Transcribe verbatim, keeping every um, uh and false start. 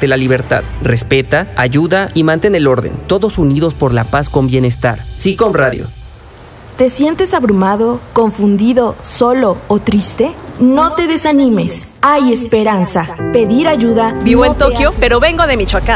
comparte la libertad. Respeta, ayuda y mantén el orden. Todos unidos por la paz con bienestar. SICOM Radio. ¿Te sientes abrumado, confundido, solo o triste? No te desanimes. Hay esperanza. Pedir ayuda. Vivo no en Tokio, hace... pero vengo de Michoacán.